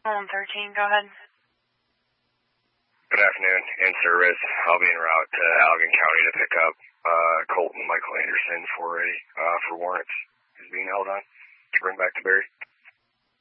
13, go ahead. Good afternoon. In service. I'll be en route to Allegan County to pick up Colton Michael Anderson for warrants. He's being held on to bring back to Barry.